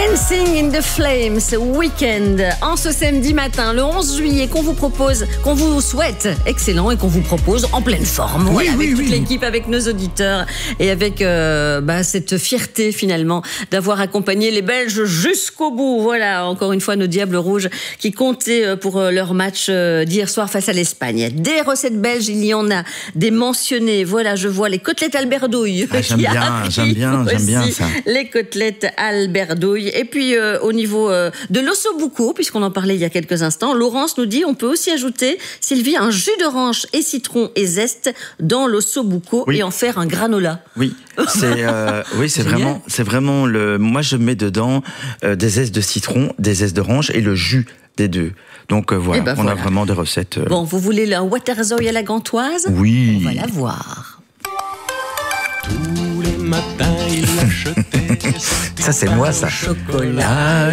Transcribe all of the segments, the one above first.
Dancing in the Flames Weekend en ce samedi matin, le 11 juillet, qu'on vous souhaite excellent et qu'on vous propose en pleine forme. Oui, voilà, oui, avec toute oui. l'équipe, avec nos auditeurs et avec cette fierté finalement d'avoir accompagné les Belges jusqu'au bout. Voilà, encore une fois, nos Diables Rouges qui comptaient pour leur match d'hier soir face à l'Espagne. Des recettes belges, il y en a des mentionnées. Voilà, je vois les côtelettes alberdouille. Ah, j'aime bien ça. Les côtelettes alberdouille. Et puis, au niveau de l'ossobuco, puisqu'on en parlait il y a quelques instants, Laurence nous dit on peut aussi ajouter, Sylvie, un jus d'orange et citron et zeste dans l'ossobuco et en faire un granola. Oui, c'est vraiment le. Moi, je mets dedans des zestes de citron, des zestes d'orange et le jus des deux. Donc voilà, on a vraiment des recettes. Bon, vous voulez un waterzooi à la gantoise ? Oui. On va la voir. Tous les matins, il achetait. Ça, c'est moi, ça. Chocolat.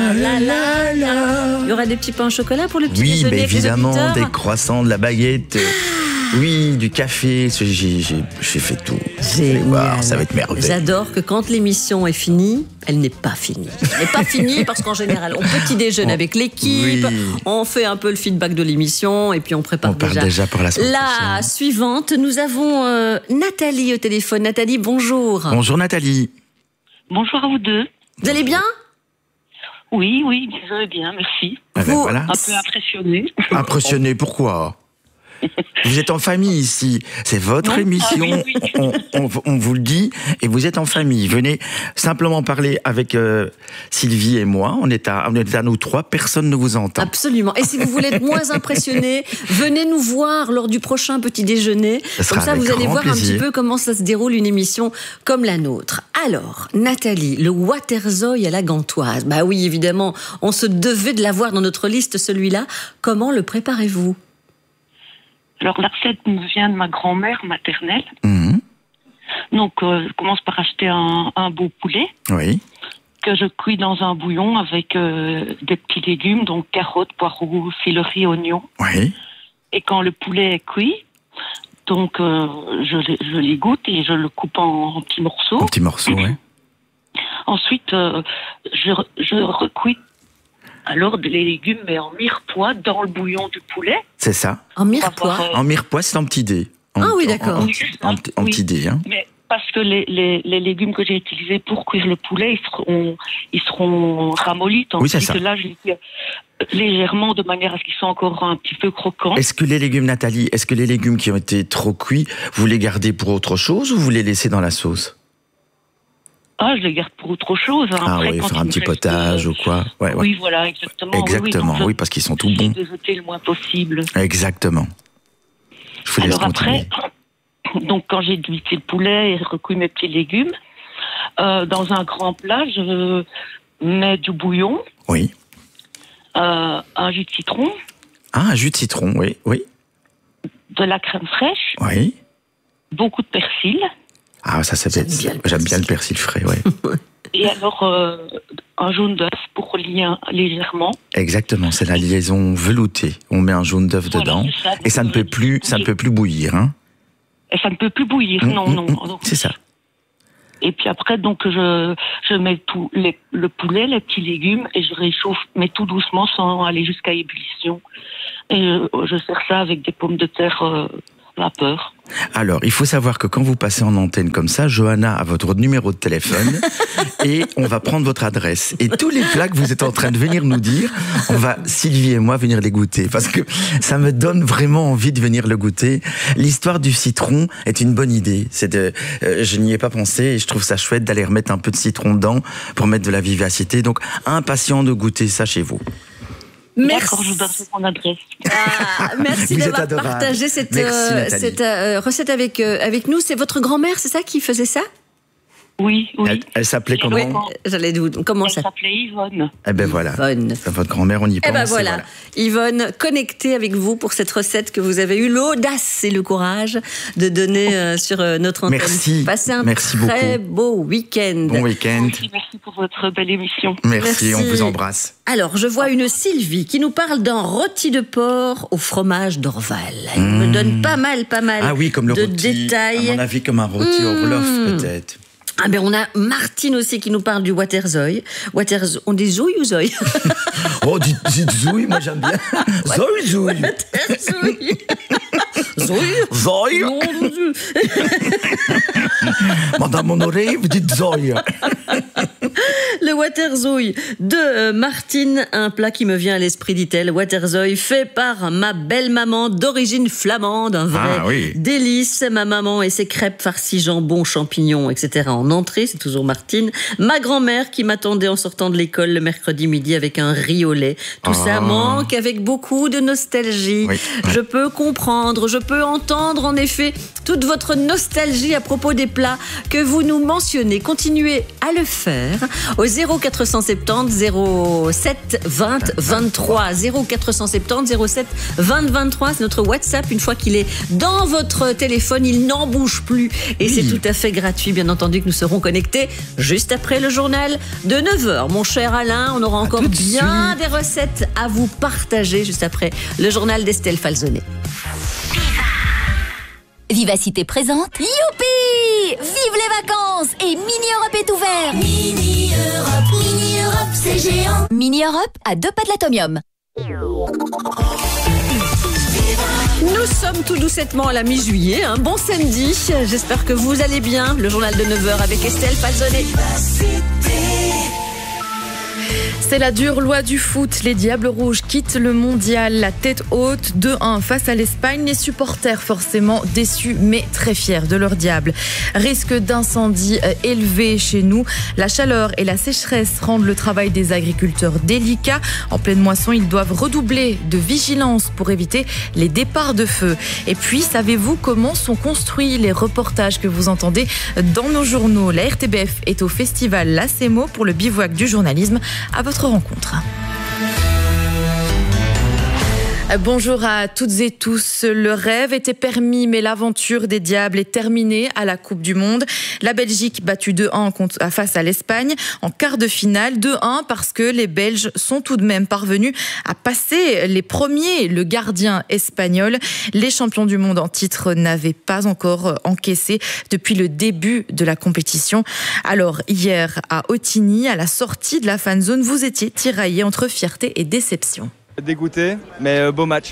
Il y aura des petits pains au chocolat pour le petit déjeuner avec les évidemment, auditeurs. des croissants, de la baguette. Oui, du café. J'ai fait tout. Vous allez voir, ça va être merveilleux. J'adore que quand l'émission est finie, elle n'est pas finie. Elle n'est pas finie parce qu'en général, on petit déjeune avec l'équipe, on fait un peu le feedback de l'émission et puis on prépare déjà pour la semaine la suivante. Nous avons Nathalie au téléphone. Nathalie, bonjour. Bonjour Nathalie. Bonjour à vous deux. Vous allez bien ? Oui, je vais bien, merci. Voilà. Un peu impressionnée. Impressionné, pourquoi ? Vous êtes en famille ici, c'est votre émission, on vous le dit, et vous êtes en famille. Venez simplement parler avec Sylvie et moi, on est à nous trois, personne ne vous entend. Absolument, et si vous voulez être moins impressionné, venez nous voir lors du prochain petit déjeuner, comme ça vous allez voir un petit peu comment ça se déroule une émission comme la nôtre. Alors, Nathalie, le waterzooi à la gantoise, bah oui évidemment, on se devait de l'avoir dans notre liste celui-là, comment le préparez-vous ? Alors, la recette nous vient de ma grand-mère maternelle. Donc, je commence par acheter un beau poulet. Oui. Que je cuis dans un bouillon avec des petits légumes, donc carottes, poireaux, céleri, oignons. Oui. Et quand le poulet est cuit, donc je les goûte et je le coupe en petits morceaux. En petits morceaux, oui. Ensuite, je recuis alors les légumes, mais en mirepoix dans le bouillon du poulet. C'est ça. En mirepoix. En mirepoix, c'est en petit dé. Oui, d'accord. En petit dé, hein. Mais parce que les légumes que j'ai utilisés pour cuire le poulet, ils seront ramollis. Oui, c'est ça. Que là, je les cuis légèrement de manière à ce qu'ils soient encore un petit peu croquants. Est-ce que les légumes, Nathalie, qui ont été trop cuits, vous les gardez pour autre chose ou vous les laissez dans la sauce ? Je les garde pour autre chose. Après, faire un petit potage ou quoi. Ouais. Oui, voilà, exactement. Exactement, oui, parce qu'ils sont tout bons. De jeter le moins possible. Exactement. Je vous laisse continuer. Après, donc quand j'ai cuit le poulet et recuit mes petits légumes, dans un grand plat, je mets du bouillon. Oui. Un jus de citron. Un jus de citron, oui. De la crème fraîche. Oui. Beaucoup de persil. J'aime bien le persil frais, oui. Et alors, un jaune d'œuf pour lier légèrement. Exactement, c'est la liaison veloutée. On met un jaune d'œuf dedans et ça ne peut plus bouillir. Hein. Et ça ne peut plus bouillir, non. C'est ça. Et puis après, donc, je mets le poulet, les petits légumes, et je réchauffe, mais tout doucement, sans aller jusqu'à ébullition. Et je sers ça avec des pommes de terre vapeur. Alors, il faut savoir que quand vous passez en antenne comme ça, Johanna a votre numéro de téléphone et on va prendre votre adresse. Et tous les plats que vous êtes en train de venir nous dire, Sylvie et moi, venir les goûter. Parce que ça me donne vraiment envie de venir le goûter. L'histoire du citron est une bonne idée. Je n'y ai pas pensé et je trouve ça chouette d'aller remettre un peu de citron dedans pour mettre de la vivacité. Donc, impatient de goûter ça chez vous. Merci. D'accord, je vous donne mon adresse. Merci d'avoir partagé cette recette avec nous. C'est votre grand-mère, c'est ça, qui faisait ça ? Oui. Elle s'appelait comment ? Comment ça ? Elle s'appelait Yvonne. Eh ben voilà. Yvonne. Votre grand-mère, on y pense. Eh ben voilà. Yvonne, connectée avec vous pour cette recette que vous avez eu l'audace et le courage de donner sur notre antenne. Merci. Passez un très beau week-end. Bon week-end. Merci pour votre belle émission. Merci, on vous embrasse. Alors, je vois une Sylvie qui nous parle d'un rôti de porc au fromage d'Orval. Elle me donne pas mal comme le de rôti, détails. à mon avis, comme un rôti Orloff, peut-être. Ah ben on a Martine aussi qui nous parle du Waterzooi. On dit zouille ou zoï? Oh, dites zouille, moi j'aime bien. Zouille. Waterzooi. Zouille. Madame mon oreille, vous dites zouille. Le Waterzooi de Martine, un plat qui me vient à l'esprit, dit-elle. Waterzooi fait par ma belle-maman d'origine flamande, un vrai délice. Ma maman et ses crêpes farcies jambon, champignons, etc. en entrée, c'est toujours Martine. Ma grand-mère qui m'attendait en sortant de l'école le mercredi midi avec un riz au lait. Tout ça manque avec beaucoup de nostalgie. Je peux comprendre, je peux entendre en effet toute votre nostalgie à propos des plats que vous nous mentionnez. Continuez à le faire au 0470 07 20 23. 0470 07 20 23, c'est notre WhatsApp. Une fois qu'il est dans votre téléphone, il n'en bouge plus. Et c'est tout à fait gratuit, bien entendu, que nous serons connectés juste après le journal de 9h. Mon cher Alain, on aura encore bien des recettes à vous partager juste après le journal d'Estelle Falzonet. Vivacité présente. Youpi! Vive les vacances! Et Mini Europe est ouvert! Mini Europe, c'est géant! Mini Europe à 2 pas de l'Atomium. Nous sommes tout doucettement à la mi-juillet. Bon samedi. J'espère que vous allez bien. Le journal de 9h avec Estelle Falzonet. C'est la dure loi du foot. Les Diables Rouges quittent le mondial la tête haute, 2-1 face à l'Espagne. Les supporters forcément déçus mais très fiers de leur diable. Risque d'incendie élevé chez nous. La chaleur et la sécheresse rendent le travail des agriculteurs délicat. En pleine moisson, ils doivent redoubler de vigilance pour éviter les départs de feu. Et puis, savez-vous comment sont construits les reportages que vous entendez dans nos journaux? La RTBF est au festival La Semo pour le bivouac du journalisme. À votre rencontre. Bonjour à toutes et tous. Le rêve était permis, mais l'aventure des Diables est terminée à la Coupe du Monde. La Belgique battue 2-1 face à l'Espagne en quart de finale. 2-1 parce que les Belges sont tout de même parvenus à passer les premiers, le gardien espagnol. Les champions du monde en titre n'avaient pas encore encaissé depuis le début de la compétition. Alors, hier à Ottignies, à la sortie de la fan zone, vous étiez tiraillés entre fierté et déception. Dégoûté, mais beau match.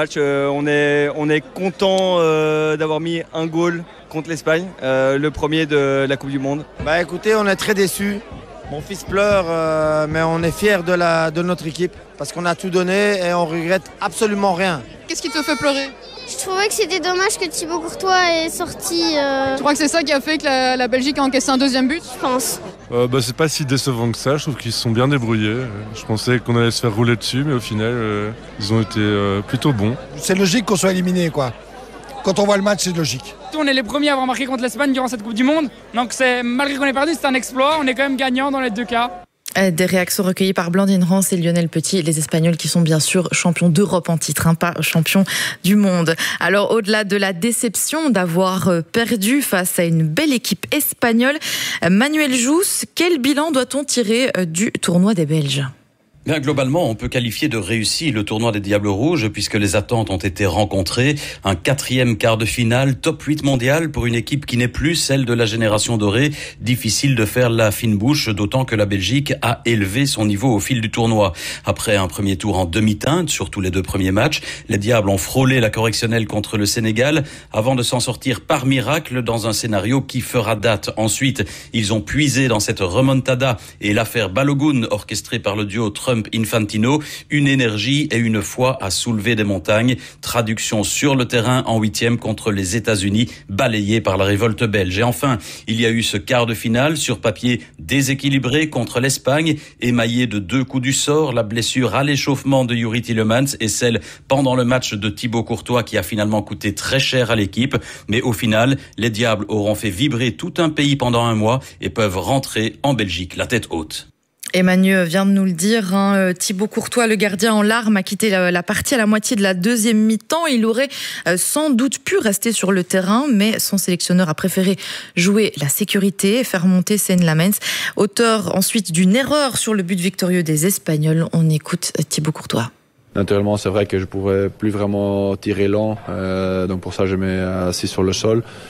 On est content d'avoir mis un goal contre l'Espagne, le premier de la Coupe du Monde. Écoutez, on est très déçus. Mon fils pleure, mais on est fiers de notre équipe parce qu'on a tout donné et on regrette absolument rien. Qu'est-ce qui te fait pleurer ? Je trouvais que c'était dommage que Thibaut Courtois est sorti. Tu crois que c'est ça qui a fait que la Belgique a encaissé un deuxième but ? Je pense. C'est pas si décevant que ça, je trouve qu'ils se sont bien débrouillés. Je pensais qu'on allait se faire rouler dessus, mais au final, ils ont été plutôt bons. C'est logique qu'on soit éliminé, quoi. Quand on voit le match, c'est logique. On est les premiers à avoir marqué contre l'Espagne durant cette Coupe du Monde. Donc malgré qu'on ait perdu, c'est un exploit. On est quand même gagnant dans les deux cas. Des réactions recueillies par Blandine Rance et Lionel Petit, les Espagnols qui sont bien sûr champions d'Europe en titre, pas champions du monde. Alors au-delà de la déception d'avoir perdu face à une belle équipe espagnole, Manuel Jousse, quel bilan doit-on tirer du tournoi des Belges ? Bien, globalement, on peut qualifier de réussi le tournoi des Diables Rouges puisque les attentes ont été rencontrées. Un 4e quart de finale, top 8 mondial pour une équipe qui n'est plus celle de la génération dorée. Difficile de faire la fine bouche, d'autant que la Belgique a élevé son niveau au fil du tournoi. Après un premier tour en demi-teinte, surtout les 2 premiers matchs, les Diables ont frôlé la correctionnelle contre le Sénégal avant de s'en sortir par miracle dans un scénario qui fera date. Ensuite, ils ont puisé dans cette remontada et l'affaire Balogun orchestrée par le duo Trump-Infantino, une énergie et une foi à soulever des montagnes. Traduction sur le terrain en 8e contre les États-Unis, balayé par la révolte belge. Et enfin, il y a eu ce quart de finale sur papier déséquilibré contre l'Espagne, émaillé de 2 coups du sort, la blessure à l'échauffement de Youri Tielemans et celle pendant le match de Thibaut Courtois qui a finalement coûté très cher à l'équipe. Mais au final, les Diables auront fait vibrer tout un pays pendant un mois et peuvent rentrer en Belgique la tête haute. Emmanuel vient de nous le dire, Thibaut Courtois, le gardien en larmes, a quitté la partie à la moitié de la 2e mi-temps. Il aurait sans doute pu rester sur le terrain, mais son sélectionneur a préféré jouer la sécurité et faire monter Seine Lamens. Auteur ensuite d'une erreur sur le but victorieux des Espagnols. On écoute Thibaut Courtois. Naturellement, c'est vrai que je ne pouvais plus vraiment tirer lent, donc pour ça je mets assis sur le sol.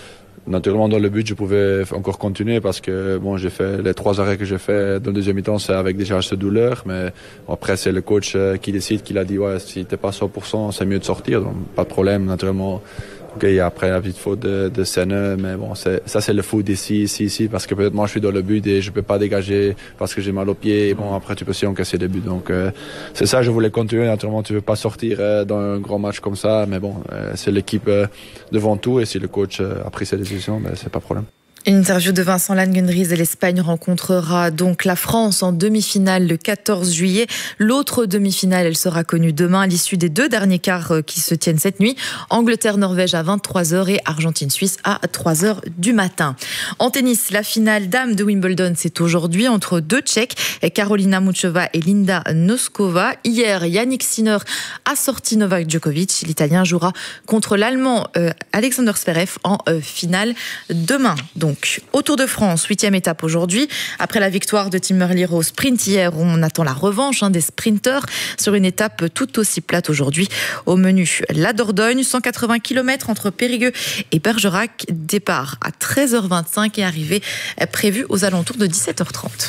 Naturellement, dans le but, je pouvais encore continuer parce que bon, j'ai fait les 3 arrêts que j'ai fait dans le deuxième mi-temps, c'est avec déjà cette douleur. Mais après, c'est le coach qui décide, qui a dit ouais, si t'es pas 100%, c'est mieux de sortir. Donc pas de problème, naturellement. Okay, après la petite faute de Senne, mais bon, ça c'est le foot ici, parce que peut-être moi je suis dans le but et je peux pas dégager parce que j'ai mal au pied. Et bon, après tu peux aussi encaisser des buts. Donc c'est ça, je voulais continuer. Naturellement, tu veux pas sortir dans un grand match comme ça, mais bon, c'est l'équipe devant tout et si le coach a pris ses décisions, ben, c'est pas de problème. Une interview de Vincent Ladengries et l'Espagne rencontrera donc la France en demi-finale le 14 juillet. L'autre demi-finale, elle sera connue demain à l'issue des 2 derniers quarts qui se tiennent cette nuit. Angleterre-Norvège à 23h et Argentine-Suisse à 3h du matin. En tennis, la finale dame de Wimbledon, c'est aujourd'hui entre 2 Tchèques, Karolina Muchova et Linda Noskova. Hier, Yannick Sinner a sorti Novak Djokovic. L'Italien jouera contre l'Allemand Alexander Zverev en finale demain. Donc, au Tour de France, 8e étape aujourd'hui. Après la victoire de Tim Merlier au sprint hier, on attend la revanche des sprinteurs sur une étape tout aussi plate aujourd'hui. Au menu, la Dordogne, 180 km entre Périgueux et Bergerac. Départ à 13h25 et arrivée prévue aux alentours de 17h30.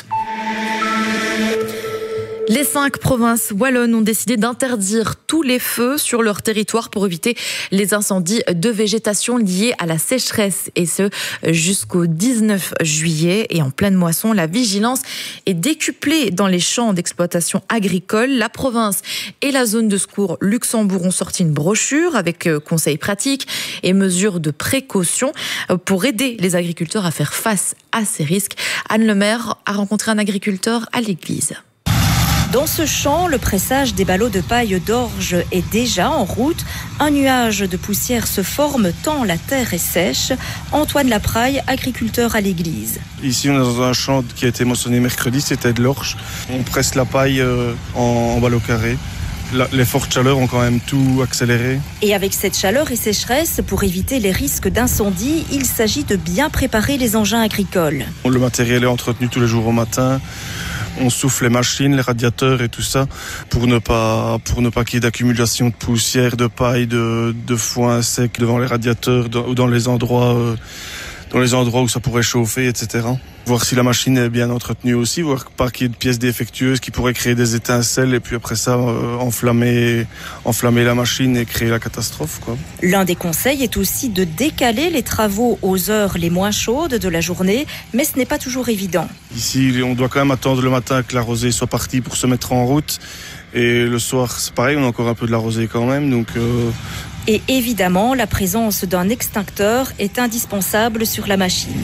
Les 5 provinces wallonnes ont décidé d'interdire tous les feux sur leur territoire pour éviter les incendies de végétation liés à la sécheresse. Et ce, jusqu'au 19 juillet. Et en pleine moisson, la vigilance est décuplée dans les champs d'exploitation agricole. La province et la zone de secours Luxembourg ont sorti une brochure avec conseils pratiques et mesures de précaution pour aider les agriculteurs à faire face à ces risques. Anne Lemaire a rencontré un agriculteur à l'église. Dans ce champ, le pressage des ballots de paille d'orge est déjà en route. Un nuage de poussière se forme tant la terre est sèche. Antoine Lapraille, agriculteur à l'église. Ici, on est dans un champ qui a été moissonné mercredi, c'était de l'orge. On presse la paille en ballot carré. Les fortes chaleurs ont quand même tout accéléré. Et avec cette chaleur et sécheresse, pour éviter les risques d'incendie, il s'agit de bien préparer les engins agricoles. Le matériel est entretenu tous les jours au matin. On souffle les machines, les radiateurs et tout ça pour ne pas qu'il y ait d'accumulation de poussière, de paille, de foin sec devant les radiateurs ou dans les endroits où ça pourrait chauffer, etc. Voir si la machine est bien entretenue aussi, voir pas qu'il y ait de pièces défectueuses qui pourraient créer des étincelles et puis après ça enflammer la machine et créer la catastrophe, quoi. L'un des conseils est aussi de décaler les travaux aux heures les moins chaudes de la journée, mais ce n'est pas toujours évident. Ici, on doit quand même attendre le matin que la rosée soit partie pour se mettre en route. Et le soir, c'est pareil, on a encore un peu de la rosée quand même, donc... Et évidemment, la présence d'un extincteur est indispensable sur la machine.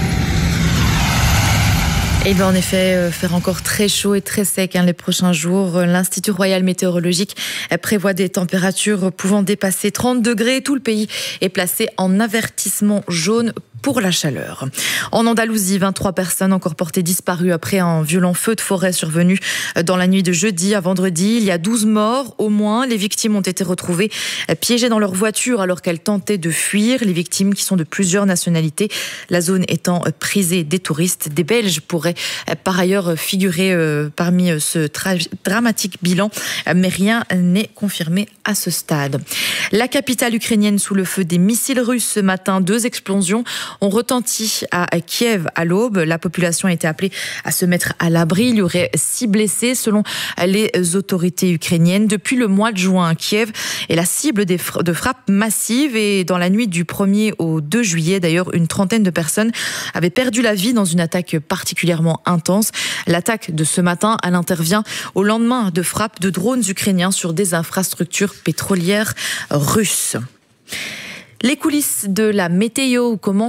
Il va en effet faire encore très chaud et très sec les prochains jours. L'Institut Royal Météorologique prévoit des températures pouvant dépasser 30 degrés. Tout le pays est placé en avertissement jaune pour la chaleur. En Andalousie, 23 personnes encore portées disparues après un violent feu de forêt survenu dans la nuit de jeudi à vendredi. Il y a 12 morts au moins. Les victimes ont été retrouvées piégées dans leur voiture alors qu'elles tentaient de fuir. Les victimes qui sont de plusieurs nationalités. La zone étant prisée des touristes. Des Belges pourraient par ailleurs figurer parmi ce dramatique bilan, mais rien n'est confirmé à ce stade. La capitale ukrainienne sous le feu des missiles russes ce matin. 2 explosions ont retenti à Kiev à l'aube. La population a été appelée à se mettre à l'abri. Il y aurait 6 blessés selon les autorités ukrainiennes. Depuis le mois de juin, Kiev est la cible de frappes massives et dans la nuit du 1er au 2 juillet, d'ailleurs, une trentaine de personnes avaient perdu la vie dans une attaque particulièrement intense. L'attaque de ce matin, elle intervient au lendemain de frappes de drones ukrainiens sur des infrastructures pétrolières russes. Les coulisses de la météo, comment